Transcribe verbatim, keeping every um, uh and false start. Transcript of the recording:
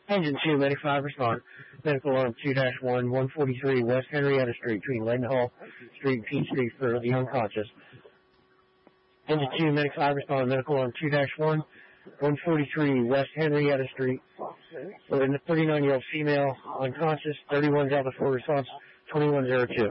Engine two, Medic five, respond. Medical alarm two dash one, one forty-three West Henrietta Street, between Leadenhall Street and Peach Street for the unconscious. Engine two, Medic five, respond. Medical alarm two dash one, one forty-three West Henrietta Street for a thirty-nine-year-old female, unconscious, thirty-one Delta four response, twenty-one oh two.